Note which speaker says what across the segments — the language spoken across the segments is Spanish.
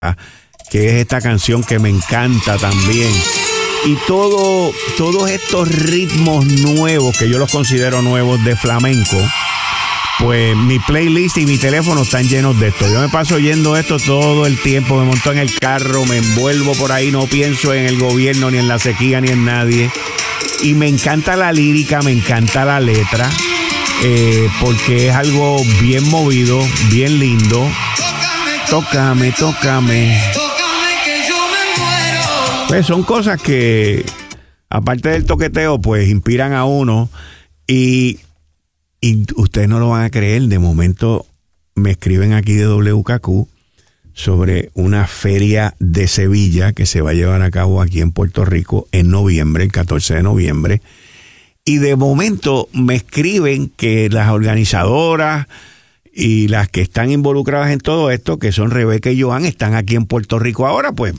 Speaker 1: que es esta canción que me encanta también. Y todos estos ritmos nuevos, que yo los considero nuevos de flamenco, pues mi playlist y mi teléfono están llenos de esto. Yo me paso oyendo esto todo el tiempo, me monto en el carro, me envuelvo por ahí, no pienso en el gobierno, ni en la sequía, ni en nadie. Y me encanta la lírica, me encanta la letra, porque es algo bien movido, bien lindo. Tócame, tócame.
Speaker 2: Que yo me muero.
Speaker 1: Pues son cosas que, aparte del toqueteo, pues inspiran a uno. Y ustedes no lo van a creer, de momento me escriben aquí de WKQ sobre una feria de Sevilla que se va a llevar a cabo aquí en Puerto Rico en noviembre, el 14 de noviembre. Y de momento me escriben que las organizadoras y las que están involucradas en todo esto, que son Rebeca y Joan, están aquí en Puerto Rico ahora, pues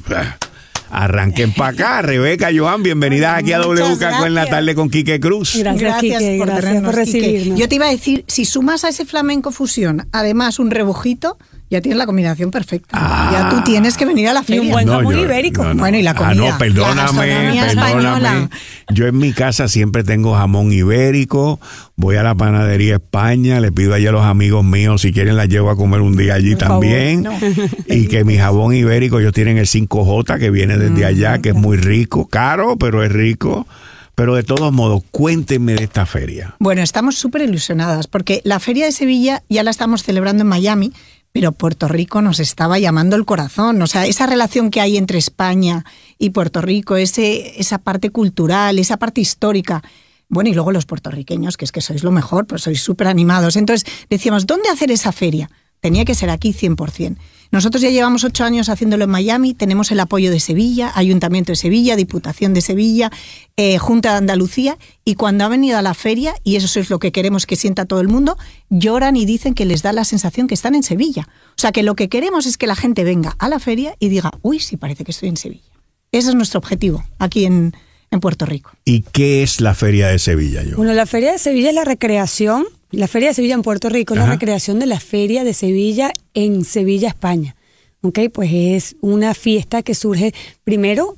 Speaker 1: arranquen para acá. Rebeca, Joan, bienvenidas aquí a WKQ en la tarde con Quique Cruz.
Speaker 3: Gracias, Quique, gracias por recibirnos.
Speaker 4: Yo te iba a decir, si sumas a ese flamenco fusión, además un rebujito, ya tienes la combinación perfecta. Ya tú tienes que venir a la feria.
Speaker 3: Y un buen jamón ibérico.
Speaker 4: No. Bueno, y la comida.
Speaker 1: No, perdóname.
Speaker 4: Española.
Speaker 1: Yo en mi casa siempre tengo jamón ibérico, voy a la panadería España, le pido allá a los amigos míos, si quieren las llevo a comer un día allí también. Y que mi jabón ibérico, ellos tienen el 5J que viene desde allá, que es muy rico, caro, pero es rico. Pero de todos modos, cuéntenme de esta feria.
Speaker 4: Bueno, estamos súper ilusionadas, porque la Feria de Sevilla ya la estamos celebrando en Miami, pero Puerto Rico nos estaba llamando el corazón. O sea, esa relación que hay entre España y Puerto Rico, esa parte cultural, esa parte histórica. Bueno, y luego los puertorriqueños, que es que sois lo mejor, pues sois súper animados. Entonces decíamos, ¿dónde hacer esa feria? Tenía que ser aquí 100%. Nosotros ya llevamos 8 años haciéndolo en Miami, tenemos el apoyo de Sevilla, Ayuntamiento de Sevilla, Diputación de Sevilla, Junta de Andalucía, y cuando ha venido a la feria, y eso es lo que queremos que sienta todo el mundo, lloran y dicen que les da la sensación que están en Sevilla. O sea, que lo que queremos es que la gente venga a la feria y diga, uy, sí, parece que estoy en Sevilla. Ese es nuestro objetivo aquí en Puerto Rico.
Speaker 1: ¿Y qué es la Feria de Sevilla, yo?
Speaker 3: Bueno, la Feria de Sevilla es la recreación. La Feria de Sevilla en Puerto Rico es la recreación de la Feria de Sevilla en Sevilla, España. Okay, pues es una fiesta que surge primero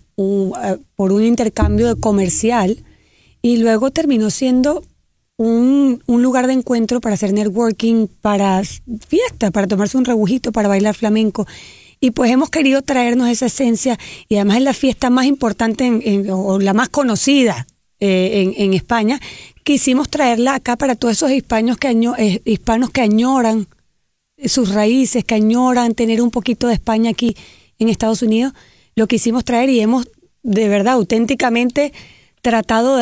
Speaker 3: por un intercambio comercial y luego terminó siendo un lugar de encuentro para hacer networking, para fiesta, para tomarse un rebujito, para bailar flamenco. Y pues hemos querido traernos esa esencia, y además es la fiesta más importante o la más conocida en España. Quisimos traerla acá para todos esos hispanos que añoran sus raíces, que añoran tener un poquito de España aquí en Estados Unidos. Lo quisimos traer y hemos de verdad auténticamente tratado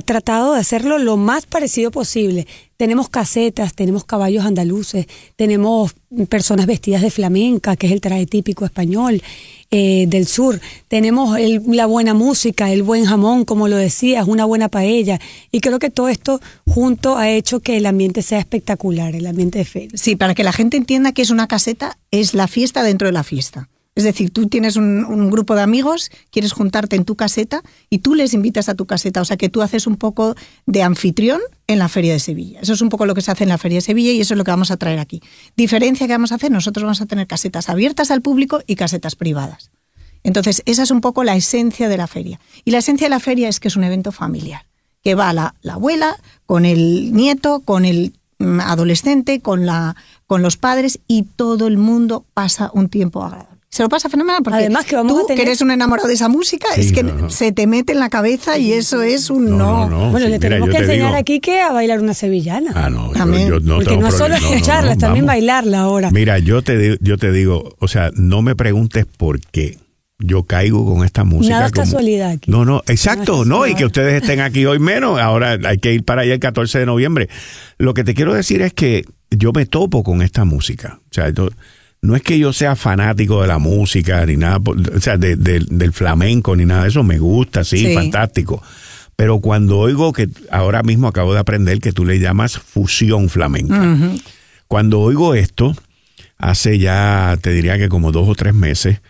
Speaker 3: de hacerlo lo más parecido posible. Tenemos casetas, tenemos caballos andaluces, tenemos personas vestidas de flamenca, que es el traje típico español del sur. Tenemos la buena música, el buen jamón, como lo decías, una buena paella. Y creo que todo esto junto ha hecho que el ambiente sea espectacular, el ambiente de feria.
Speaker 4: Sí, para que la gente entienda que es una caseta, es la fiesta dentro de la fiesta. Es decir, tú tienes un grupo de amigos, quieres juntarte en tu caseta y tú les invitas a tu caseta. O sea, que tú haces un poco de anfitrión en la Feria de Sevilla. Eso es un poco lo que se hace en la Feria de Sevilla y eso es lo que vamos a traer aquí. Diferencia que vamos a hacer, nosotros vamos a tener casetas abiertas al público y casetas privadas. Entonces, esa es un poco la esencia de la feria. Y la esencia de la feria es que es un evento familiar, que va la abuela con el nieto, con el adolescente, con los padres, y todo el mundo pasa un tiempo agradable. Se lo pasa fenomenal porque
Speaker 3: además que vamos
Speaker 4: tú,
Speaker 3: a tener...
Speaker 4: que eres un enamorado de esa música, sí, es que se te mete en la cabeza y eso es un no.
Speaker 3: Bueno,
Speaker 1: sí,
Speaker 3: le tenemos que enseñar
Speaker 1: digo...
Speaker 3: aquí que a bailar una sevillana.
Speaker 1: No,
Speaker 3: yo no porque no es solo escucharla, es también bailarla ahora.
Speaker 1: Mira, yo te digo, o sea, no me preguntes por qué yo caigo con esta música.
Speaker 3: Nada es casualidad aquí.
Speaker 1: No, exacto, no, y que ustedes estén aquí hoy menos, ahora hay que ir para allá el 14 de noviembre. Lo que te quiero decir es que yo me topo con esta música, o sea, no es que yo sea fanático de la música ni nada, o sea, del flamenco ni nada de eso, me gusta, sí, fantástico. Pero cuando oigo, que ahora mismo acabo de aprender que tú le llamas fusión flamenca. Cuando oigo esto, hace ya, te diría que como 2 o 3 meses,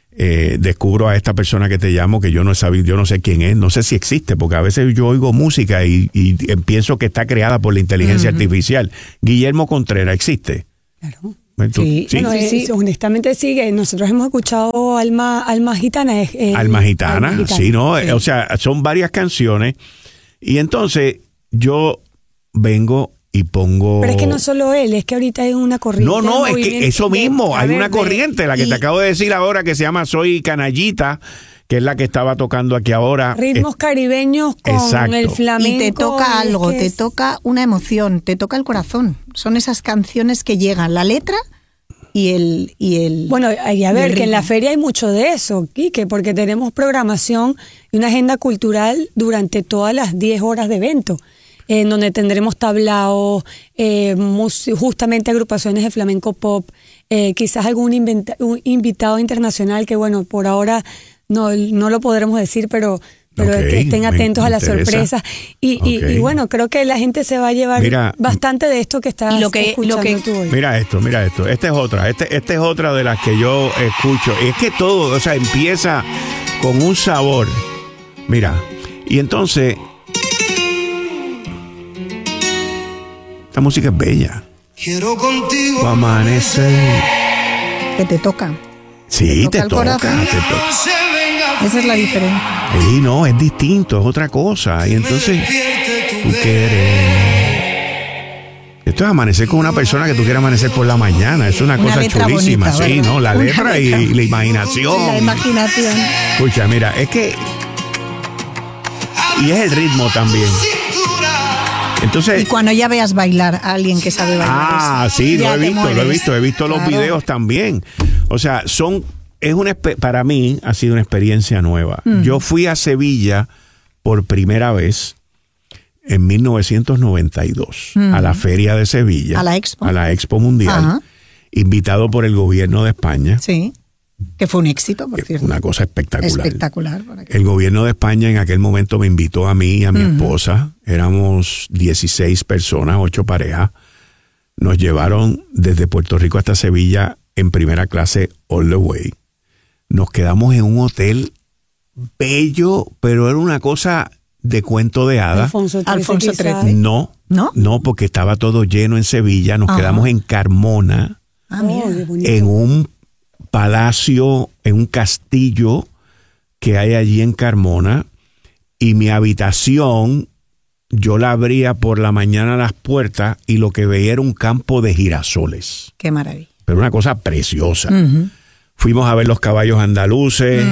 Speaker 1: descubro a esta persona que te llamo, que yo no sé quién es, no sé si existe, porque a veces yo oigo música y pienso que está creada por la inteligencia artificial. Guillermo Contreras, ¿existe?
Speaker 3: Claro. Sí,
Speaker 1: Sí.
Speaker 3: bueno, honestamente sí, que nosotros hemos escuchado Alma Gitana.
Speaker 1: Alma Gitana, sí, ¿no?
Speaker 3: Sí.
Speaker 1: O sea, son varias canciones. Y entonces yo vengo y pongo...
Speaker 3: Pero es que no solo él, es que ahorita hay una corriente.
Speaker 1: No, es que
Speaker 3: movimiento
Speaker 1: eso mismo,
Speaker 3: a
Speaker 1: hay
Speaker 3: ver,
Speaker 1: una corriente, la que te acabo de decir ahora, que se llama Soy Canallita, que es la que estaba tocando aquí ahora.
Speaker 3: ritmos caribeños con
Speaker 1: Exacto.
Speaker 3: el flamenco.
Speaker 4: Y te toca algo,
Speaker 3: es que
Speaker 4: te
Speaker 3: es-
Speaker 4: toca una emoción, te toca el corazón. Son esas canciones que llegan, la letra y el
Speaker 3: Bueno, y a
Speaker 4: y
Speaker 3: ver,
Speaker 4: el
Speaker 3: que en la
Speaker 4: ritmo.
Speaker 3: feria hay mucho de eso, Quique, porque tenemos programación y una agenda cultural durante todas las 10 horas de evento, en donde tendremos tablaos, justamente agrupaciones de flamenco pop, quizás algún un invitado internacional que, bueno, por ahora no lo podremos decir, pero
Speaker 1: Ok,
Speaker 3: que estén atentos
Speaker 1: me
Speaker 3: a las
Speaker 1: interesa.
Speaker 3: sorpresas. Y
Speaker 1: Ok.
Speaker 3: bueno, creo que la gente se va a llevar
Speaker 1: Mira,
Speaker 3: bastante de esto que estás
Speaker 4: y lo que-
Speaker 3: escuchando tú hoy.
Speaker 1: Mira esto. Esta es otra. Esta es otra de las que yo escucho. Es que todo, o sea, empieza con un sabor. Mira, y entonces... Esta música es bella.
Speaker 2: Quiero contigo.
Speaker 1: Amanecer.
Speaker 4: que te toca.
Speaker 1: Sí,
Speaker 4: Te
Speaker 1: te
Speaker 4: toca
Speaker 1: toca,
Speaker 4: el corazón.
Speaker 1: te toca.
Speaker 2: No se venga.
Speaker 4: Esa es la diferencia.
Speaker 1: Sí, no, es distinto, es otra cosa. Y entonces,
Speaker 2: Despierte tu
Speaker 1: tú quieres... Esto es amanecer con una persona que tú quieres amanecer por la mañana. Es una
Speaker 4: Una
Speaker 1: cosa
Speaker 4: letra
Speaker 1: chulísima,
Speaker 4: bonita,
Speaker 1: sí,
Speaker 4: ¿verdad?
Speaker 1: ¿no? La
Speaker 4: Una
Speaker 1: letra y
Speaker 4: letra.
Speaker 1: la imaginación.
Speaker 4: La imaginación.
Speaker 1: Escucha, mira, es que... Y es el ritmo también.
Speaker 2: cintura.
Speaker 1: Entonces...
Speaker 4: Y cuando ya veas bailar a alguien que sabe bailar
Speaker 1: Ah,
Speaker 4: eso,
Speaker 1: sí, lo
Speaker 4: ya
Speaker 1: he
Speaker 4: te
Speaker 1: visto,
Speaker 4: mueres.
Speaker 1: he visto los
Speaker 4: Claro.
Speaker 1: videos también. O sea, para mí ha sido una experiencia nueva. Yo fui a Sevilla por primera vez en 1992 a la Feria de Sevilla.
Speaker 4: A la Expo.
Speaker 1: A la Expo Mundial.
Speaker 4: Ajá.
Speaker 1: Invitado por el gobierno de España.
Speaker 4: Sí, que fue un éxito, por cierto.
Speaker 1: Una cosa espectacular.
Speaker 4: Espectacular. por aquí.
Speaker 1: El gobierno de España en aquel momento me invitó a mí y a mi esposa. Éramos 16 personas, 8 parejas. Nos llevaron desde Puerto Rico hasta Sevilla en primera clase all the way. Nos quedamos en un hotel bello, pero era una cosa de cuento de hadas.
Speaker 3: Alfonso
Speaker 4: Alfonso
Speaker 3: quizás.
Speaker 4: XIII.
Speaker 1: No,
Speaker 4: ¿No?
Speaker 1: porque estaba todo lleno en Sevilla. Nos
Speaker 4: Ajá.
Speaker 1: quedamos en Carmona,
Speaker 4: Ah,
Speaker 3: Oh,
Speaker 4: mira.
Speaker 3: qué bonito.
Speaker 1: en un palacio, en un castillo que hay allí en Carmona, y mi habitación, yo la abría por la mañana las puertas y lo que veía era un campo de girasoles,
Speaker 4: Qué maravilla.
Speaker 1: pero una cosa preciosa.
Speaker 4: Ujú.
Speaker 1: Fuimos a ver los caballos andaluces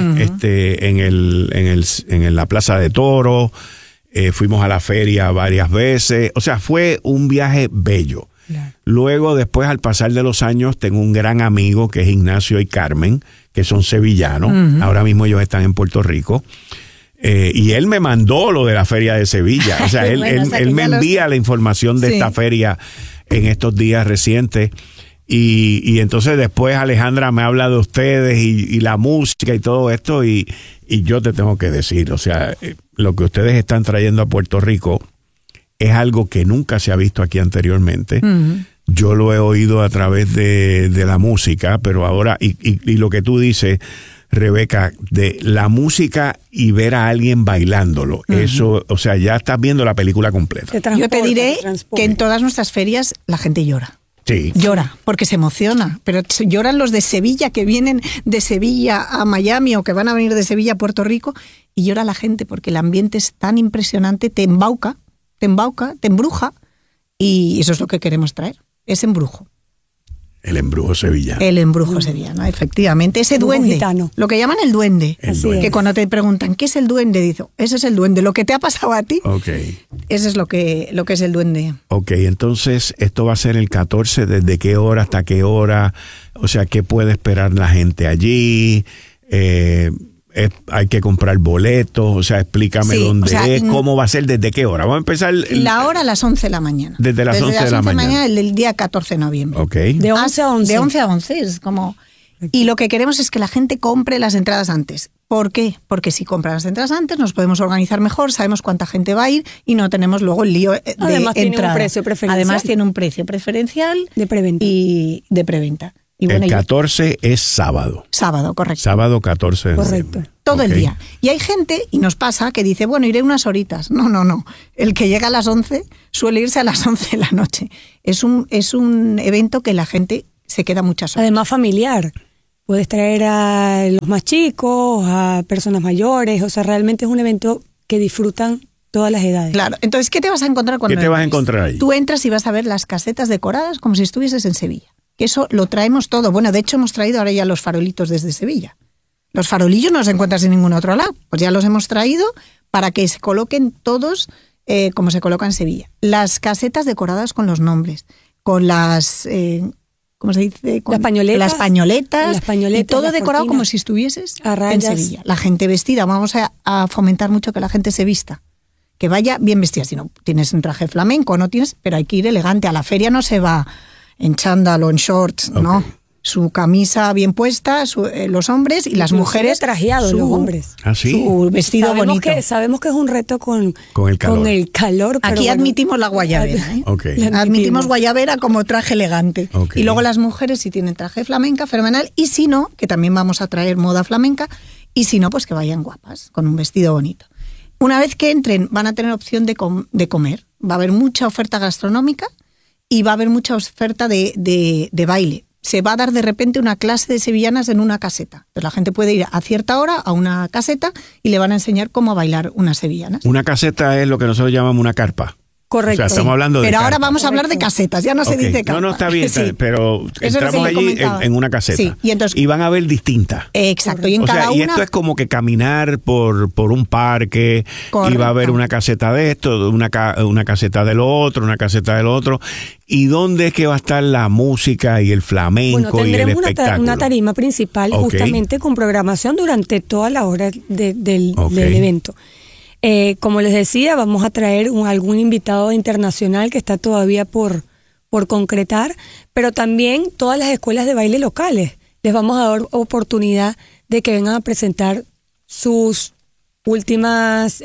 Speaker 1: en la Plaza de Toros, fuimos a la feria varias veces, o sea, fue un viaje bello.
Speaker 3: Claro.
Speaker 1: Luego, después, al pasar de los años, tengo un gran amigo que es Ignacio y Carmen, que son sevillanos. Ahora mismo ellos están en Puerto Rico. Y él me mandó lo de la feria de Sevilla. O sea,
Speaker 4: Bueno, o sea,
Speaker 1: él
Speaker 4: que
Speaker 1: me
Speaker 4: ya lo
Speaker 1: envía la información de
Speaker 4: Sí.
Speaker 1: esta feria en estos días recientes. Y entonces después Alejandra me habla de ustedes y la música y todo esto. Y yo te tengo que decir, o sea, lo que ustedes están trayendo a Puerto Rico es algo que nunca se ha visto aquí anteriormente. Yo lo he oído a través de la música, pero ahora, y lo que tú dices, Rebeca, de la música y ver a alguien bailándolo, eso, o sea, ya estás viendo la película completa.
Speaker 3: Te
Speaker 4: Yo te
Speaker 3: transporta,
Speaker 4: diré
Speaker 3: te transporta.
Speaker 4: que en todas nuestras ferias la gente llora.
Speaker 1: Sí.
Speaker 4: Llora, porque se emociona, pero lloran los de Sevilla que vienen de Sevilla a Miami o que van a venir de Sevilla a Puerto Rico, y llora la gente porque el ambiente es tan impresionante, te embauca, te embruja, y eso es lo que queremos traer, ese embrujo.
Speaker 1: El embrujo sevillano.
Speaker 4: El embrujo sevillano, efectivamente. Ese
Speaker 3: Embrujo
Speaker 4: duende,
Speaker 3: gitano.
Speaker 4: lo que llaman el duende.
Speaker 1: El
Speaker 3: Así
Speaker 1: duende.
Speaker 3: es.
Speaker 4: Que cuando te preguntan, ¿qué es el duende? Dice, ese es el duende. Lo que te ha pasado a ti,
Speaker 1: Ok.
Speaker 4: ese es lo que es el duende.
Speaker 1: Ok, entonces esto va a ser el 14, ¿desde qué hora hasta qué hora? O sea, ¿qué puede esperar la gente allí? Hay que comprar boletos, o sea, explícame
Speaker 4: Sí,
Speaker 1: dónde
Speaker 4: o sea,
Speaker 1: es, cómo va a ser, desde qué hora. Vamos a empezar.
Speaker 4: La hora a las 11 de la mañana.
Speaker 1: Desde las 11 de la mañana.
Speaker 4: el del día 14 de noviembre.
Speaker 1: Ok.
Speaker 3: De 11 a 11.
Speaker 4: De 11 a 11, es como... Y lo que queremos es que la gente compre las entradas antes. ¿Por qué? Porque si compran las entradas antes nos podemos organizar mejor, sabemos cuánta gente va a ir y no tenemos luego el lío de
Speaker 3: Además tiene un
Speaker 4: entrada.
Speaker 3: precio preferencial.
Speaker 4: Además tiene un precio preferencial
Speaker 3: De preventa.
Speaker 4: y de preventa. Y bueno,
Speaker 1: El
Speaker 4: y-
Speaker 1: 14 es sábado.
Speaker 4: sábado, correcto.
Speaker 1: Sábado 14 de
Speaker 3: Correcto.
Speaker 1: noviembre.
Speaker 4: Todo el
Speaker 1: Ok.
Speaker 4: día. Y hay gente, y nos pasa, que dice, bueno, iré unas horitas. No. El que llega a las 11 suele irse a las 11 de la noche. Es un evento que la gente se queda muchas horas.
Speaker 3: Además familiar. Puedes traer a los más chicos, a personas mayores, o sea, realmente es un evento que disfrutan todas las edades.
Speaker 4: Claro, entonces, ¿qué te vas a encontrar cuando
Speaker 1: ¿Qué te vas a
Speaker 4: entres?
Speaker 1: encontrar ahí?
Speaker 4: Tú entras y vas a ver las casetas decoradas como si estuvieses en Sevilla. Que eso lo traemos todo. Bueno, de hecho hemos traído ahora ya los farolitos desde Sevilla. Los farolillos no los encuentras en ningún otro lado. Pues ya los hemos traído para que se coloquen todos como se coloca en Sevilla. Las casetas decoradas con los nombres, con las... ¿cómo se dice? Con
Speaker 3: Las pañoletas.
Speaker 4: Las pañoletas. Y todo
Speaker 3: las
Speaker 4: decorado
Speaker 3: cortinas.
Speaker 4: como si estuvieses
Speaker 3: A
Speaker 4: en
Speaker 3: rayas.
Speaker 4: Sevilla. La gente vestida. Vamos a fomentar mucho que la gente se vista. Que vaya bien vestida. Si no tienes un traje flamenco, no tienes, pero hay que ir elegante. A la feria no se va en chándal o en shorts, ¿no? Su camisa bien puesta, los hombres y las
Speaker 3: Inclusive
Speaker 4: mujeres.
Speaker 3: trajeados los hombres.
Speaker 1: ¿Ah, sí?
Speaker 4: Su vestido bonito.
Speaker 3: Sabemos que es un reto con
Speaker 1: el calor.
Speaker 3: pero
Speaker 4: Aquí
Speaker 3: bueno,
Speaker 4: admitimos la guayabera. ¿eh?
Speaker 1: Ok.
Speaker 3: La
Speaker 4: Admitimos guayabera como traje elegante.
Speaker 1: Ok.
Speaker 4: Y luego las mujeres si tienen traje flamenca, fenomenal. Y si no, que también vamos a traer moda flamenca. Y si no, pues que vayan guapas, con un vestido bonito. Una vez que entren, van a tener opción de comer. Va a haber mucha oferta gastronómica y va a haber mucha oferta de baile. Se va a dar de repente una clase de sevillanas en una caseta. Entonces la gente puede ir a cierta hora a una caseta y le van a enseñar cómo bailar unas sevillanas.
Speaker 1: Una caseta es lo que nosotros llamamos una carpa.
Speaker 3: Correcto.
Speaker 1: O sea, estamos hablando de
Speaker 4: Pero ahora
Speaker 1: carpa.
Speaker 4: vamos a hablar de casetas, ya no se
Speaker 1: Ok.
Speaker 4: dice carpa.
Speaker 1: No, está bien,
Speaker 4: Sí.
Speaker 1: pero
Speaker 4: Eso es lo que
Speaker 1: entramos
Speaker 4: le
Speaker 1: allí
Speaker 4: comentaba.
Speaker 1: en una caseta.
Speaker 4: Sí, y entonces-
Speaker 1: van a ver distintas.
Speaker 4: Exacto, y en
Speaker 1: O
Speaker 4: cada
Speaker 1: sea, y
Speaker 4: una...
Speaker 1: esto es como que caminar por un parque,
Speaker 4: Correcto.
Speaker 1: y va a haber una caseta de esto, una caseta de lo otro, una caseta de lo otro. ¿Y dónde es que va a estar la música y el flamenco
Speaker 3: Bueno,
Speaker 1: y el
Speaker 3: tendremos
Speaker 1: espectáculo?
Speaker 3: una tarima principal
Speaker 1: Ok.
Speaker 3: justamente con programación durante toda la hora del
Speaker 1: Ok.
Speaker 3: evento. Como les decía, vamos a traer algún invitado internacional que está todavía por concretar, pero también todas las escuelas de baile locales. Les vamos a dar oportunidad de que vengan a presentar sus últimas,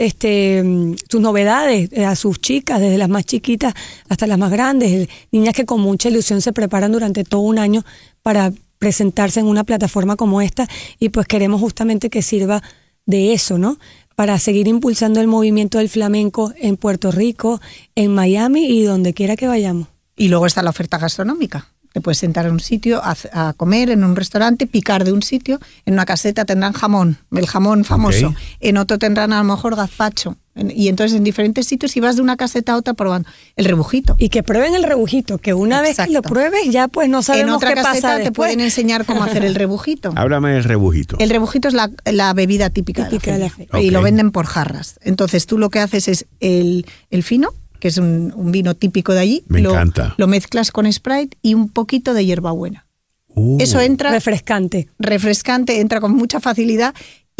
Speaker 3: sus novedades a sus chicas, desde las más chiquitas hasta las más grandes, niñas que con mucha ilusión se preparan durante todo un año para presentarse en una plataforma como esta, y pues queremos justamente que sirva de eso, ¿no? Para seguir impulsando el movimiento del flamenco en Puerto Rico, en Miami y donde quiera que vayamos.
Speaker 4: Y luego está la oferta gastronómica. Te puedes sentar en un sitio a comer, en un restaurante, picar de un sitio. En una caseta tendrán jamón, el jamón famoso.
Speaker 1: Ok.
Speaker 4: En otro tendrán a lo mejor gazpacho. Y entonces en diferentes sitios, si vas de una caseta a otra probando el rebujito.
Speaker 3: Y que prueben el rebujito, que una vez que lo
Speaker 4: Exacto.
Speaker 3: pruebes ya pues no
Speaker 4: En
Speaker 3: sabemos
Speaker 4: otra
Speaker 3: qué
Speaker 4: caseta
Speaker 3: pasa
Speaker 4: te
Speaker 3: después.
Speaker 4: pueden enseñar cómo hacer el rebujito.
Speaker 1: Háblame del rebujito.
Speaker 4: El rebujito es la bebida típica
Speaker 3: Típica
Speaker 4: de
Speaker 3: de
Speaker 4: la
Speaker 3: la
Speaker 4: feria.
Speaker 1: feria.
Speaker 4: Y lo
Speaker 1: Ok.
Speaker 4: venden por jarras. Entonces tú lo que haces es el fino, que es un vino típico de allí.
Speaker 1: Me encanta.
Speaker 4: Lo mezclas con Sprite y un poquito de hierbabuena. Eso entra
Speaker 3: Refrescante.
Speaker 4: refrescante, entra con mucha facilidad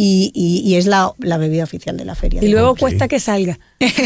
Speaker 4: y es la bebida oficial de la feria.
Speaker 3: Y luego
Speaker 1: Ok.
Speaker 3: cuesta que salga.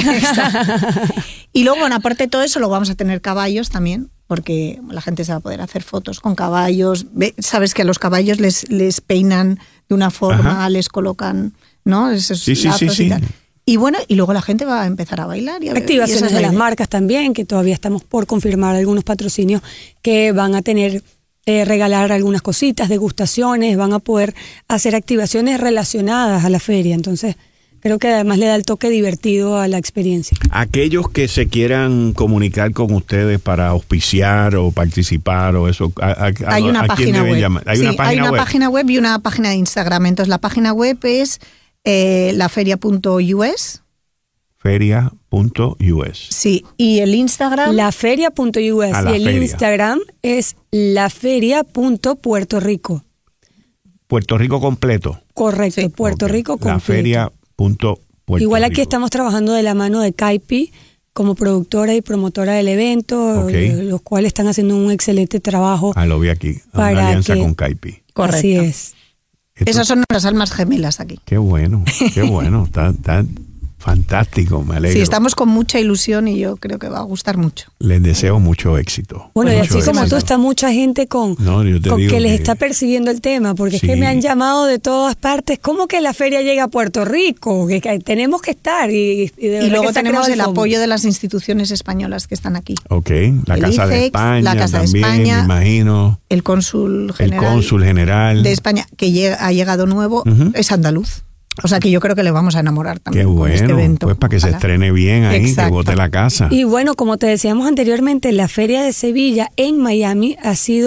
Speaker 4: Y luego, bueno, aparte de todo eso, luego vamos a tener caballos también, porque la gente se va a poder hacer fotos con caballos. Sabes que a los caballos les peinan de una forma,
Speaker 1: Ajá.
Speaker 4: les colocan, ¿no? Esos
Speaker 1: Sí, sí,
Speaker 4: lazos
Speaker 1: sí,
Speaker 4: y
Speaker 1: sí.
Speaker 4: tal. Y bueno, y luego la gente va a empezar a bailar. Y a beber, y esa
Speaker 3: Activaciones
Speaker 4: es la
Speaker 3: de las
Speaker 4: idea.
Speaker 3: marcas también, que todavía estamos por confirmar algunos patrocinios que van a tener, regalar algunas cositas, degustaciones, van a poder hacer activaciones relacionadas a la feria. Entonces, creo que además le da el toque divertido a la experiencia.
Speaker 1: Aquellos que se quieran comunicar con ustedes para auspiciar o participar o eso,
Speaker 4: Hay una
Speaker 1: ¿a quién
Speaker 4: página
Speaker 1: deben
Speaker 4: web.
Speaker 1: llamar? ¿Hay
Speaker 4: Sí,
Speaker 1: una página web?
Speaker 4: página web y una página de Instagram. Entonces, la página web es laferia.us.
Speaker 1: Feria.us.
Speaker 4: Sí, y el Instagram.
Speaker 3: Laferia.us y
Speaker 1: A la
Speaker 3: el
Speaker 1: feria.
Speaker 3: Instagram es laferia.puertorico.
Speaker 1: Puerto Rico completo.
Speaker 3: Correcto,
Speaker 4: Sí.
Speaker 3: Puerto
Speaker 1: Ok.
Speaker 3: Rico completo.
Speaker 1: Laferia.puerto
Speaker 3: Igual aquí
Speaker 1: Rico.
Speaker 3: estamos trabajando de la mano de Caipi como productora y promotora del evento,
Speaker 1: Ok.
Speaker 3: Los cuales están haciendo un excelente trabajo.
Speaker 1: Ah, lo vi aquí.
Speaker 3: Para
Speaker 1: Una alianza
Speaker 3: que-
Speaker 1: con Caipi.
Speaker 4: Correcto.
Speaker 3: Así es.
Speaker 1: Esto-
Speaker 4: Esas son nuestras almas gemelas aquí.
Speaker 1: Qué bueno, qué bueno. Está fantástico, me alegro.
Speaker 4: Sí, estamos con mucha ilusión y yo creo que va a gustar mucho.
Speaker 1: Les deseo mucho éxito.
Speaker 3: Bueno, y
Speaker 1: Mucho
Speaker 3: así como
Speaker 1: éxito.
Speaker 3: tú, está mucha gente con
Speaker 1: No, yo te
Speaker 3: que
Speaker 1: digo
Speaker 3: les
Speaker 1: que-
Speaker 3: está persiguiendo el tema, porque
Speaker 1: Sí.
Speaker 3: es que me han llamado de todas partes. ¿Cómo que la feria llega a Puerto Rico? Que tenemos que estar. Y
Speaker 4: Y luego tenemos el apoyo de las instituciones españoles que están aquí.
Speaker 1: Ok, la
Speaker 4: El
Speaker 1: Casa de
Speaker 4: ICEX,
Speaker 1: España
Speaker 4: la Casa de
Speaker 1: también,
Speaker 4: España,
Speaker 1: me imagino.
Speaker 4: El cónsul
Speaker 1: El
Speaker 4: general,
Speaker 1: cónsul general.
Speaker 4: de España, que ha llegado nuevo,
Speaker 1: Ujú.
Speaker 4: es andaluz. O sea que yo creo que le vamos a enamorar
Speaker 1: Qué
Speaker 4: también con este
Speaker 1: bueno,
Speaker 4: evento.
Speaker 1: pues para que se
Speaker 4: Ojalá.
Speaker 1: estrene bien ahí,
Speaker 4: Exacto.
Speaker 1: que bote la casa.
Speaker 3: Y bueno, como te decíamos anteriormente, la Feria de Sevilla en Miami ha sido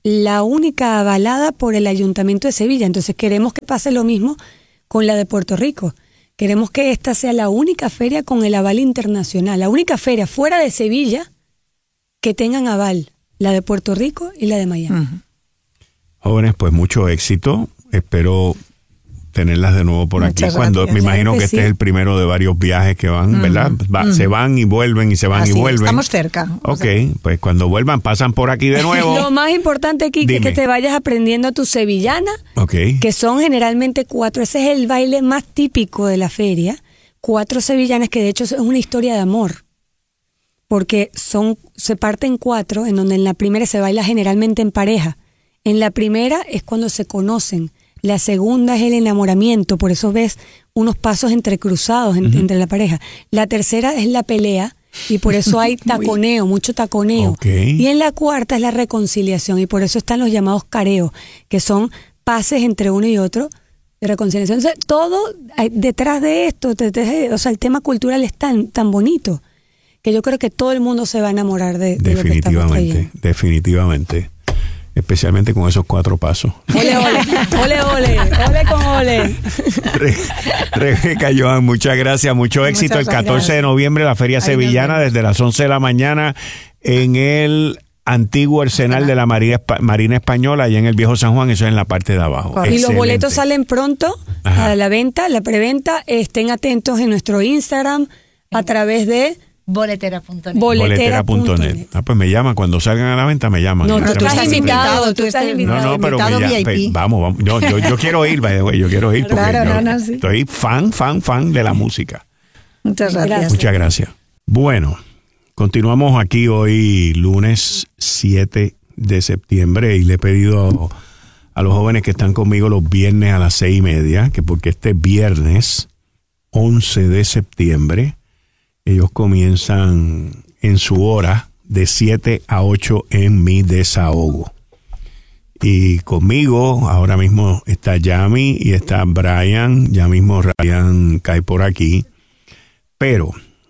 Speaker 3: la única avalada por el Ayuntamiento de Sevilla. Entonces queremos que pase lo mismo con la de Puerto Rico. Queremos que esta sea la única feria con el aval internacional, la única feria fuera de Sevilla que tengan aval, la de Puerto Rico y la de Miami.
Speaker 4: Ujú.
Speaker 1: Jóvenes, pues mucho éxito. Espero tenerlas de nuevo por
Speaker 4: Muchas
Speaker 1: aquí. Cuando
Speaker 4: gracias.
Speaker 1: me imagino
Speaker 3: Claro
Speaker 1: que
Speaker 3: que
Speaker 1: este
Speaker 3: sí.
Speaker 1: es el primero de varios viajes que van, ¿verdad? Se van y vuelven y se van
Speaker 4: Así,
Speaker 1: y vuelven.
Speaker 4: estamos cerca.
Speaker 1: Ok, pues cuando vuelvan pasan por aquí de nuevo.
Speaker 3: Lo más importante, Kike, es
Speaker 1: Dime.
Speaker 3: que te vayas aprendiendo tu sevillana,
Speaker 1: Ok.
Speaker 3: que son generalmente 4. Ese es el baile más típico de la feria. 4 sevillanas, que de hecho es una historia de amor. Porque se parten 4, en donde en la primera se baila generalmente en pareja. En la primera es cuando se conocen. La segunda es el enamoramiento, por eso ves unos pasos entrecruzados entre la pareja. La tercera es la pelea, y por eso hay taconeo, mucho taconeo.
Speaker 1: Ok.
Speaker 3: Y en la cuarta es la reconciliación, y por eso están los llamados careos, que son pases entre uno y otro de reconciliación. Entonces, todo detrás de esto, o sea, el tema cultural es tan bonito, que yo creo que todo el mundo se va a enamorar de lo que estamos trayendo.
Speaker 1: Definitivamente. Especialmente con esos 4 pasos.
Speaker 3: Ole, ole, ole, ole, ole con ole.
Speaker 1: Rebeca, Joan, muchas gracias, mucho éxito.
Speaker 4: Muchas
Speaker 1: El 14
Speaker 3: gracias.
Speaker 1: de noviembre, la Feria
Speaker 4: Ahí nos
Speaker 1: Sevillana,
Speaker 4: vemos.
Speaker 1: desde las 11 de la mañana, en el antiguo arsenal de la Marina Española, allá en el Viejo San Juan, eso es en la parte de abajo.
Speaker 4: Correcto.
Speaker 3: Y los
Speaker 1: Excelente.
Speaker 3: boletos salen pronto
Speaker 1: Ajá.
Speaker 3: a la venta, la preventa. Estén atentos en nuestro Instagram a través de
Speaker 5: Boletera.net.
Speaker 1: Boletera.net. Pues me llaman, cuando salgan a la venta me llaman.
Speaker 3: No,
Speaker 1: Me
Speaker 3: tú
Speaker 1: llaman.
Speaker 3: estás invitado, tú estás invitado.
Speaker 1: No, pero
Speaker 4: invitado
Speaker 1: me
Speaker 4: VIP.
Speaker 1: vamos. Yo quiero ir, by the way, yo quiero ir porque
Speaker 4: Claro,
Speaker 1: yo
Speaker 4: sí.
Speaker 1: estoy fan de la música.
Speaker 4: Muchas gracias.
Speaker 3: Gracias.
Speaker 1: Muchas gracias. Bueno, continuamos aquí hoy, lunes 7 de septiembre, y le he pedido a los jóvenes que están conmigo los viernes a las 6:30, que porque este viernes 11 de septiembre, ellos comienzan en su hora de 7 a 8 en mi desahogo. Y conmigo ahora mismo está Yami y está Brian. Ya mismo Ryan cae por aquí. Pero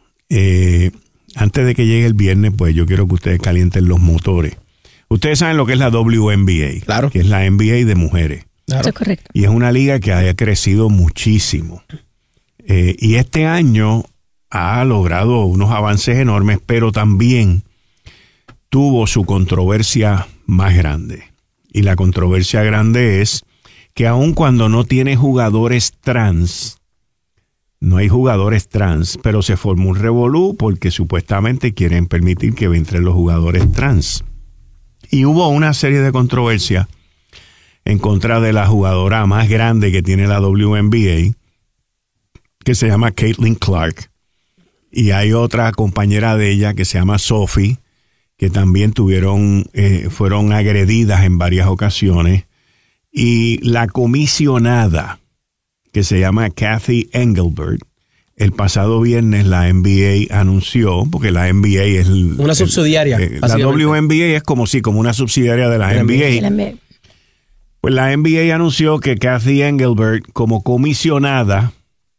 Speaker 1: antes de que llegue el viernes, pues yo quiero que ustedes calienten los motores. Ustedes saben lo que es la WNBA,
Speaker 6: Claro.
Speaker 1: que es la NBA de mujeres.
Speaker 6: Claro.
Speaker 3: Eso es correcto.
Speaker 1: Y es una liga que ha crecido muchísimo. Y este año ha logrado unos avances enormes, pero también tuvo su controversia más grande. Y la controversia grande es que aun cuando no tiene jugadores trans, no hay jugadores trans, pero se formó un revolú porque supuestamente quieren permitir que entren los jugadores trans. Y hubo una serie de controversias en contra de la jugadora más grande que tiene la WNBA, que se llama Caitlin Clark. Y hay otra compañera de ella que se llama Sophie, que también fueron agredidas en varias ocasiones. Y la comisionada, que se llama Kathy Engelbert, el pasado viernes la NBA anunció, porque la NBA es
Speaker 6: Una subsidiaria,
Speaker 1: la
Speaker 6: básicamente.
Speaker 1: WNBA es como una subsidiaria de la
Speaker 6: De la
Speaker 1: NBA. Pues la NBA anunció que Kathy Engelbert, como comisionada,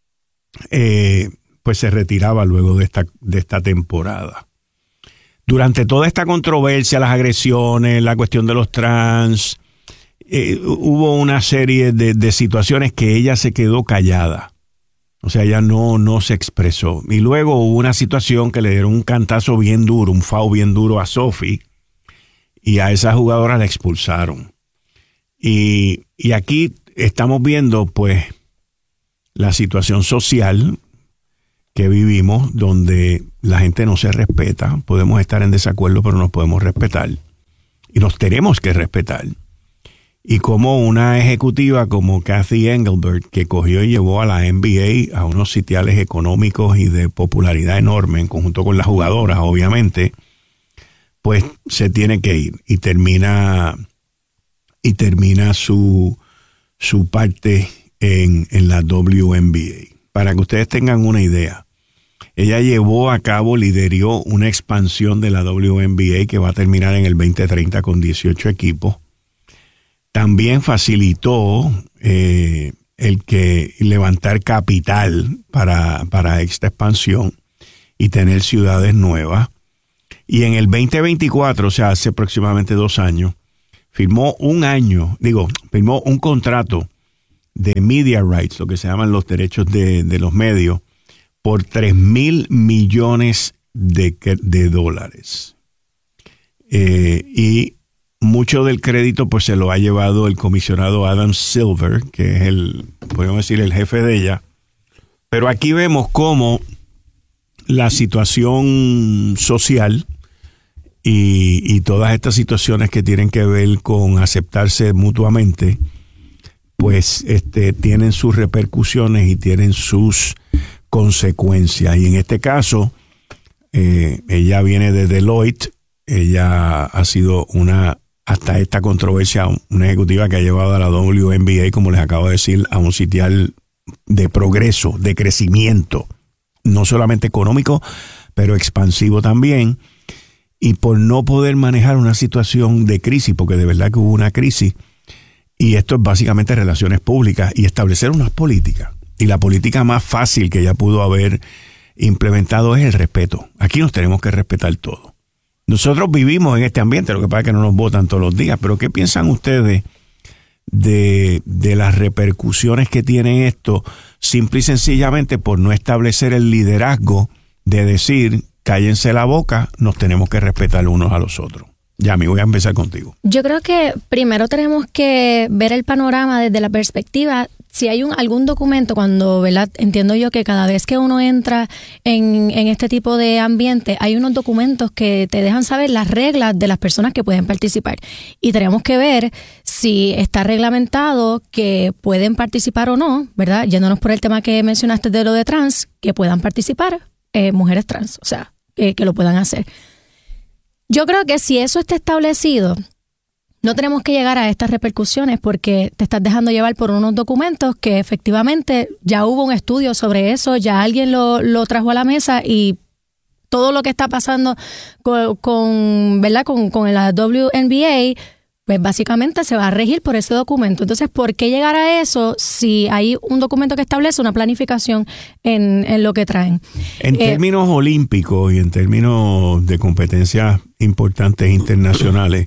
Speaker 1: pues se retiraba luego de esta temporada. Durante toda esta controversia, las agresiones, la cuestión de los trans, hubo una serie de situaciones que ella se quedó callada. O sea, ella no se expresó. Y luego hubo una situación que le dieron un cantazo bien duro, un foul bien duro a Sophie, y a esa jugadora la expulsaron. Y aquí estamos viendo, pues, la situación social que vivimos, donde la gente no se respeta. Podemos estar en desacuerdo, pero nos podemos respetar. Y nos tenemos que respetar. Y como una ejecutiva como Kathy Engelbert, que cogió y llevó a la NBA a unos sitiales económicos y de popularidad enorme, en conjunto con las jugadoras, obviamente, pues se tiene que ir. Y termina su parte en la WNBA. Para que ustedes tengan una idea, ella llevó a cabo, lideró una expansión de la WNBA que va a terminar en el 2030 con 18 equipos. También facilitó el que levantar capital para esta expansión y tener ciudades nuevas. Y en el 2024, o sea, hace aproximadamente 2 años, firmó firmó un contrato de media rights, lo que se llaman los derechos de los medios, por $3,000 millones de dólares. Y mucho del crédito pues se lo ha llevado el comisionado Adam Silver, que es podemos decir, el jefe de ella. Pero aquí vemos cómo la situación social y todas estas situaciones que tienen que ver con aceptarse mutuamente, pues tienen sus repercusiones y tienen sus consecuencias. Y en este caso, ella viene de Deloitte. Ella ha sido hasta esta controversia, una ejecutiva que ha llevado a la WNBA, como les acabo de decir, a un sitial de progreso, de crecimiento, no solamente económico, pero expansivo también. Y por no poder manejar una situación de crisis, porque de verdad que hubo una crisis, y esto es básicamente relaciones públicas y establecer unas políticas. Y la política más fácil que ella pudo haber implementado es el respeto. Aquí nos tenemos que respetar todos. Nosotros vivimos en este ambiente, lo que pasa es que no nos votan todos los días, pero ¿qué piensan ustedes de las repercusiones que tiene esto, simple y sencillamente por no establecer el liderazgo de decir, cállense la boca, nos tenemos que respetar unos a los otros? Yami, voy a empezar contigo.
Speaker 5: Yo creo que primero tenemos que ver el panorama desde la perspectiva, si hay algún documento, cuando, ¿verdad? Entiendo yo que cada vez que uno entra en este tipo de ambiente, hay unos documentos que te dejan saber las reglas de las personas que pueden participar. Y tenemos que ver si está reglamentado que pueden participar o no, ¿verdad? Yéndonos por el tema que mencionaste de lo de trans, que puedan participar mujeres trans, o sea, que lo puedan hacer. Yo creo que si eso está establecido, no tenemos que llegar a estas repercusiones porque te estás dejando llevar por unos documentos que efectivamente ya hubo un estudio sobre eso, ya alguien lo trajo a la mesa y todo lo que está pasando con la WNBA, pues básicamente se va a regir por ese documento. Entonces, ¿por qué llegar a eso si hay un documento que establece una planificación en lo que traen?
Speaker 1: En términos olímpicos y en términos de competencias importantes internacionales,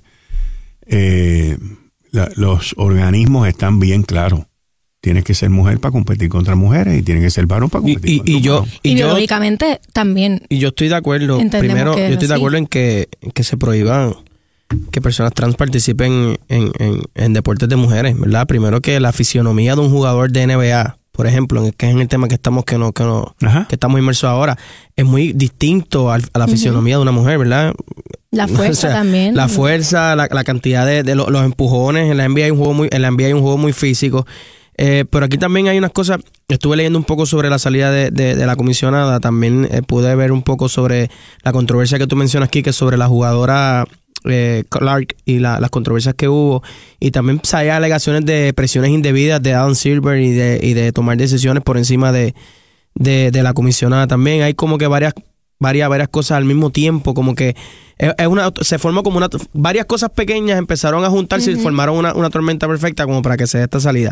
Speaker 1: los organismos están bien claros. Tienes que ser mujer para competir contra mujeres y tienes que ser varón para competir contra varones.
Speaker 5: Y biológicamente también.
Speaker 6: Y yo estoy de acuerdo. Primero, yo estoy de acuerdo en que se prohíban que personas trans participen en deportes de mujeres, ¿verdad? Primero, que la fisionomía de un jugador de NBA, por ejemplo, que es en el tema que estamos inmersos ahora, es muy distinto a la fisionomía de una mujer, ¿verdad?
Speaker 5: La fuerza también.
Speaker 6: La fuerza, la cantidad de los empujones. En la NBA hay un juego muy físico. Pero aquí también hay unas cosas. Estuve leyendo un poco sobre la salida de la comisionada. También pude ver un poco sobre la controversia que tú mencionas aquí, que es sobre la jugadora Clark y las controversias que hubo. Y también hay alegaciones de presiones indebidas de Adam Silver y de tomar decisiones por encima de la comisionada. También hay como que varias cosas al mismo tiempo, como que se formó como varias cosas pequeñas empezaron a juntarse y formaron una tormenta perfecta como para que se dé esta salida.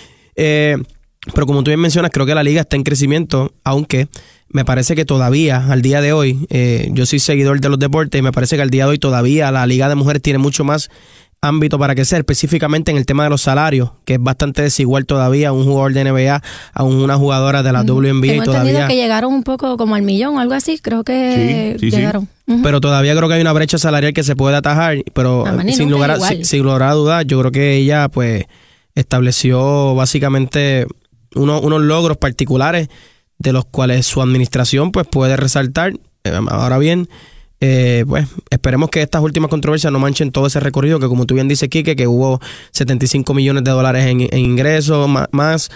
Speaker 6: Pero como tú bien mencionas, creo que la liga está en crecimiento, aunque me parece que todavía, al día de hoy, yo soy seguidor de los deportes y me parece que al día de hoy todavía la liga de mujeres tiene mucho más ámbito para crecer, específicamente en el tema de los salarios, que es bastante desigual todavía, un jugador de NBA a una jugadora de la WNBA.
Speaker 5: Tengo entendido que llegaron un poco como al millón o algo así, creo que llegaron. Sí.
Speaker 6: Pero todavía creo que hay una brecha salarial que se puede atajar, pero sin lugar a dudas, yo creo que ella pues estableció básicamente unos logros particulares de los cuales su administración pues puede resaltar. Ahora bien, pues esperemos que estas últimas controversias no manchen todo ese recorrido, que como tú bien dices, Quique, que hubo $75 millones en ingresos más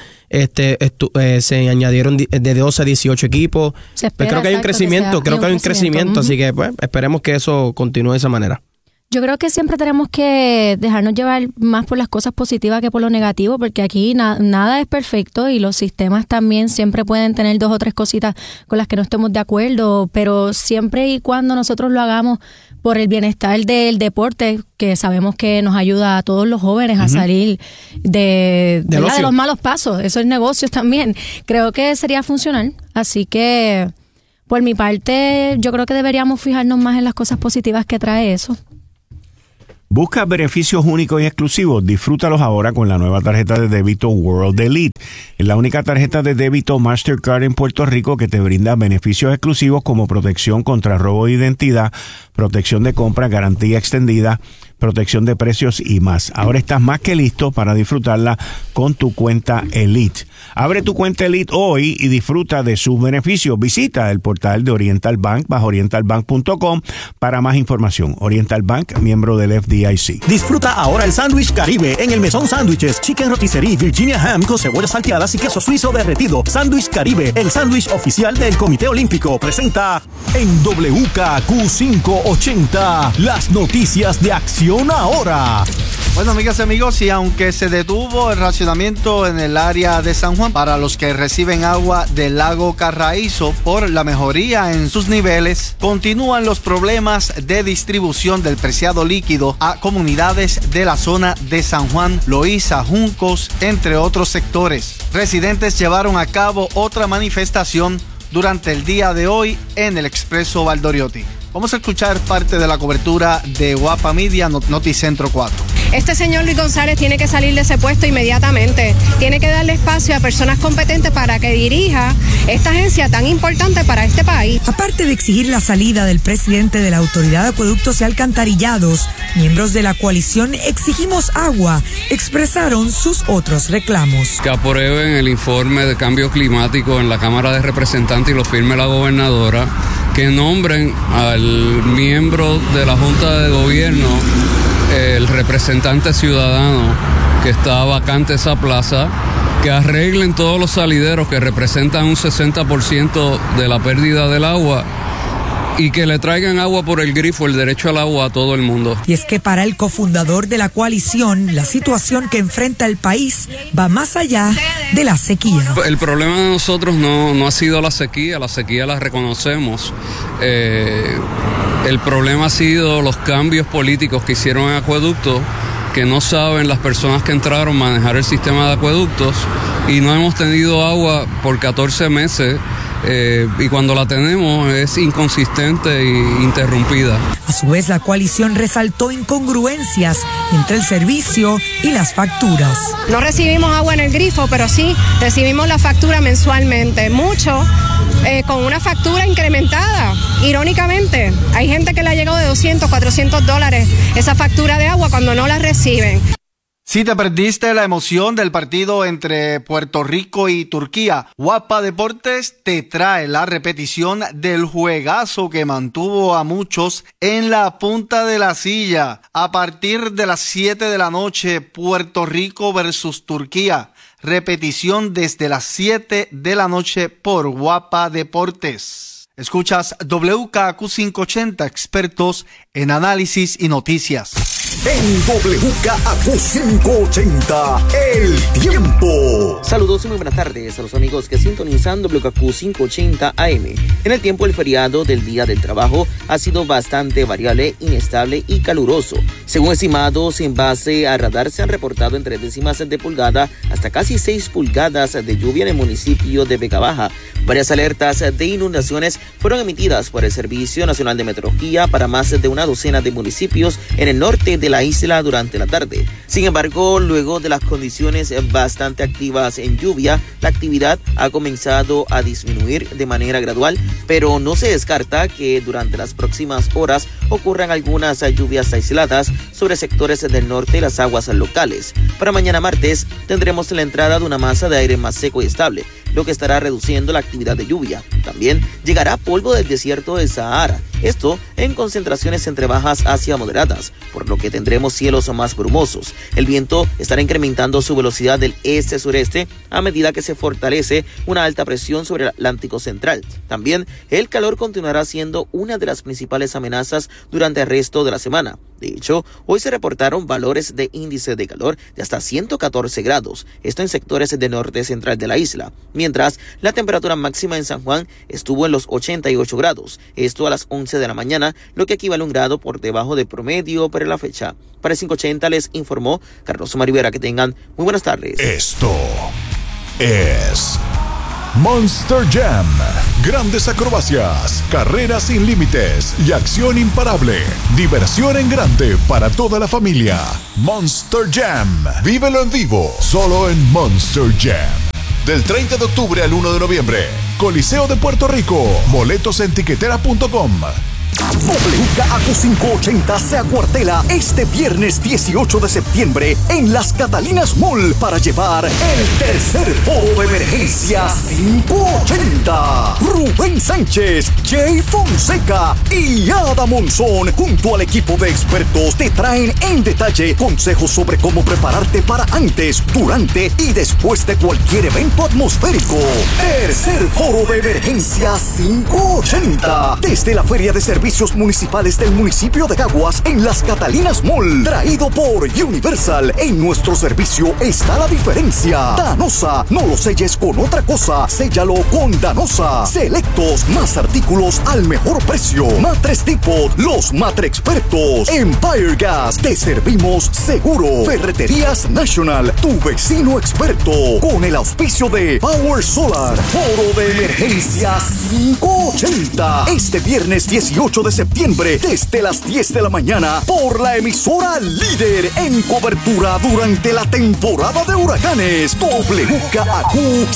Speaker 6: se añadieron de 12 a 18 equipos. Pues creo que hay un crecimiento, así que pues esperemos que eso continúe de esa manera.
Speaker 5: Yo creo que siempre tenemos que dejarnos llevar más por las cosas positivas que por lo negativo, porque aquí nada es perfecto y los sistemas también siempre pueden tener 2 o 3 cositas con las que no estemos de acuerdo, pero siempre y cuando nosotros lo hagamos por el bienestar del deporte, que sabemos que nos ayuda a todos los jóvenes a salir de los malos pasos, eso es negocios también, creo que sería funcional, así que por mi parte yo creo que deberíamos fijarnos más en las cosas positivas que trae eso.
Speaker 1: ¿Buscas beneficios únicos y exclusivos? Disfrútalos ahora con la nueva tarjeta de débito World Elite. Es la única tarjeta de débito Mastercard en Puerto Rico que te brinda beneficios exclusivos como protección contra robo de identidad, protección de compra, garantía extendida, protección de precios y más. Ahora estás más que listo para disfrutarla con tu cuenta Elite. Abre tu cuenta Elite hoy y disfruta de sus beneficios. Visita el portal de Oriental Bank bajo orientalbank.com para más información. Oriental Bank, miembro del FDIC.
Speaker 7: Disfruta ahora el sándwich Caribe en el Mesón Sándwiches, Chicken Rotisserie, Virginia Ham con cebollas salteadas y queso suizo derretido. Sándwich Caribe, el sándwich oficial del Comité Olímpico, presenta en WKQ 580 las noticias de Acción Ahora.
Speaker 8: Bueno, amigas y amigos, y aunque se detuvo el racionamiento en el área de San Juan para los que reciben agua del lago Carraízo por la mejoría en sus niveles, continúan los problemas de distribución del preciado líquido a comunidades de la zona de San Juan, Loíza, Juncos, entre otros sectores. Residentes llevaron a cabo otra manifestación durante el día de hoy en el Expreso Valdoriotti. Vamos a escuchar parte de la cobertura de Guapa Media Noticentro 4.
Speaker 9: Este señor Luis González tiene que salir de ese puesto inmediatamente. Tiene que darle espacio a personas competentes para que dirija esta agencia tan importante para este país.
Speaker 10: Aparte de exigir la salida del presidente de la Autoridad de Acueductos y Alcantarillados, miembros de la coalición Exigimos Agua expresaron sus otros reclamos.
Speaker 11: Que aprueben el informe de cambio climático en la Cámara de Representantes y lo firme la gobernadora, que nombren al miembro de la Junta de Gobierno, el representante ciudadano que está vacante esa plaza, que arreglen todos los salideros que representan un 60% de la pérdida del agua y que le traigan agua por el grifo, el derecho al agua a todo el mundo.
Speaker 10: Y es que para el cofundador de la coalición, la situación que enfrenta el país va más allá de la sequía.
Speaker 11: El problema de nosotros no ha sido la sequía la reconocemos. El problema ha sido los cambios políticos que hicieron en acueductos, que no saben las personas que entraron manejar el sistema de acueductos, y no hemos tenido agua por 14 meses. Y cuando la tenemos es inconsistente e interrumpida.
Speaker 10: A su vez, la coalición resaltó incongruencias entre el servicio y las facturas.
Speaker 9: No recibimos agua en el grifo, pero sí recibimos la factura mensualmente. Mucho con una factura incrementada. Irónicamente, hay gente que le ha llegado de $200, $400 esa factura de agua cuando no la reciben.
Speaker 8: Si te perdiste la emoción del partido entre Puerto Rico y Turquía, Guapa Deportes te trae la repetición del juegazo que mantuvo a muchos en la punta de la silla. A partir de las 7 de la noche, Puerto Rico versus Turquía. Repetición desde las 7 de la noche por Guapa Deportes. Escuchas WKQ 580, expertos en análisis y noticias.
Speaker 7: En WKQ 580, el tiempo.
Speaker 12: Saludos y muy buenas tardes a los amigos que sintonizan WKQ 580 AM. En el tiempo, el feriado del Día del Trabajo ha sido bastante variable, inestable y caluroso. Según estimados en base a radar, se han reportado entre décimas de pulgada hasta casi 6 pulgadas de lluvia en el municipio de Vega Baja. Varias alertas de inundaciones fueron emitidas por el Servicio Nacional de Meteorología para más de una docena de municipios en el norte de la isla durante la tarde. Sin embargo, luego de las condiciones bastante activas en lluvia, la actividad ha comenzado a disminuir de manera gradual, pero no se descarta que durante las próximas horas ocurran algunas lluvias aisladas sobre sectores del norte y las aguas locales. Para mañana martes tendremos la entrada de una masa de aire más seco y estable, lo que estará reduciendo la actividad de lluvia. También llegará polvo del desierto del Sahara, esto en concentraciones entre bajas hacia moderadas, por lo que tendremos cielos más brumosos. El viento estará incrementando su velocidad del este-sureste a medida que se fortalece una alta presión sobre el Atlántico Central. También el calor continuará siendo una de las principales amenazas durante el resto de la semana. De hecho, hoy se reportaron valores de índice de calor de hasta 114 grados, esto en sectores del norte central de la isla, mientras la temperatura máxima en San Juan estuvo en los 88 grados, esto a las 11 de la mañana, lo que equivale a un grado por debajo del promedio para la fecha. Para el 580 les informó Carlos Omar Rivera. Que tengan muy buenas tardes.
Speaker 7: Esto es
Speaker 13: Monster Jam. Grandes acrobacias, carreras sin límites y acción imparable. Diversión en grande para toda la familia. Monster Jam. Vívelo en vivo, solo en Monster Jam. Del 30 de octubre al 1 de noviembre. Coliseo de Puerto Rico. Boletos en tiquetera.com.
Speaker 7: WKAQ 580 se acuartela este viernes 18 de septiembre en Las Catalinas Mall para llevar el tercer foro de emergencia 580. Rubén Sánchez, Jay Fonseca y Ada Monzón junto al equipo de expertos te traen en detalle consejos sobre cómo prepararte para antes, durante y después de cualquier evento atmosférico. Tercer foro de emergencia 580 desde la Feria de Servicios Municipales del municipio de Caguas en Las Catalinas Mall, traído por Universal. En nuestro servicio está la diferencia. Danosa, no lo selles con otra cosa, séllalo con Danosa. Selectos, más artículos al mejor precio. Matres Depot, los Matre Expertos. Empire Gas, te servimos seguro. Ferreterías National, tu vecino experto. Con el auspicio de Power Solar. Foro de emergencia 580 este viernes 18 de septiembre desde las 10 de la mañana por la emisora líder en cobertura durante la temporada de huracanes. WKAQ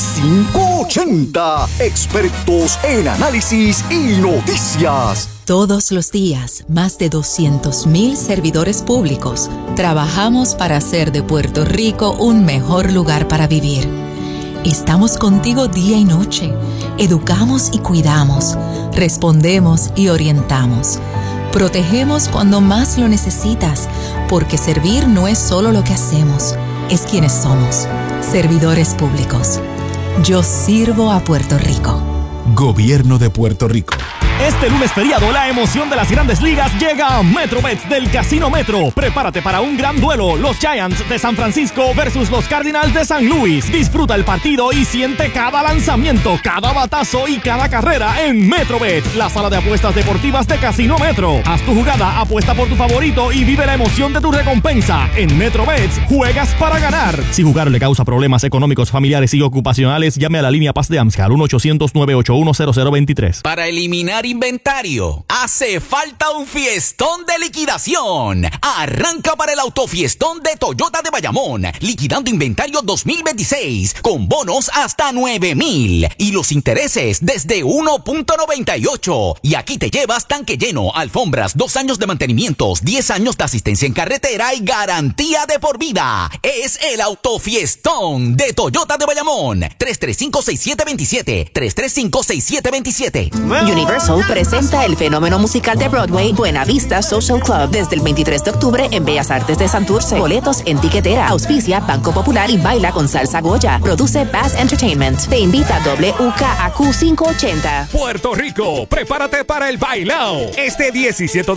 Speaker 7: 580. Expertos en análisis y noticias.
Speaker 14: Todos los días, más de 200,000 servidores públicos trabajamos para hacer de Puerto Rico un mejor lugar para vivir. Estamos contigo día y noche. Educamos y cuidamos. Respondemos y orientamos. Protegemos cuando más lo necesitas, porque servir no es solo lo que hacemos, es quienes somos. Servidores públicos. Yo sirvo a Puerto Rico.
Speaker 13: Gobierno de Puerto Rico.
Speaker 15: Este lunes feriado, la emoción de las Grandes Ligas llega a MetroBets del Casino Metro. Prepárate para un gran duelo. Los Giants de San Francisco versus los Cardinals de San Luis. Disfruta el partido y siente cada lanzamiento, cada batazo y cada carrera en MetroBets, la sala de apuestas deportivas de Casino Metro. Haz tu jugada, apuesta por tu favorito y vive la emoción de tu recompensa. En MetroBets, juegas para ganar. Si jugar le causa problemas económicos, familiares y ocupacionales, llame a la línea Paz de AMSCA al 1-800-981-0023.
Speaker 16: Para eliminar inventario, hace falta un fiestón de liquidación. Arranca para el autofiestón de Toyota de Bayamón, liquidando inventario 2026 con bonos hasta 9,000 y los intereses desde 1.98. Y aquí te llevas tanque lleno, alfombras, 2 años de mantenimientos, 10 años de asistencia en carretera y garantía de por vida. Es el autofiestón de Toyota de Bayamón. 335-6727, 335-6727.
Speaker 17: Universal presenta el fenómeno musical de Broadway Buena Vista Social Club desde el 23 de octubre en Bellas Artes de Santurce. Boletos en tiquetera. Auspicia Banco Popular y baila con Salsa Goya. Produce Bass Entertainment. Te invita a WKAQ 580.
Speaker 18: Puerto Rico, prepárate para el bailao. Este 17